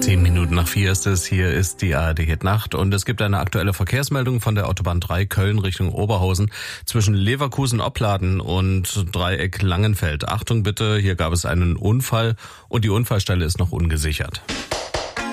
10:04 ist es, hier ist die ARD Hit Nacht und es gibt eine aktuelle Verkehrsmeldung von der Autobahn 3 Köln Richtung Oberhausen zwischen Leverkusen-Opladen und Dreieck Langenfeld. Achtung bitte, hier gab es einen Unfall und die Unfallstelle ist noch ungesichert.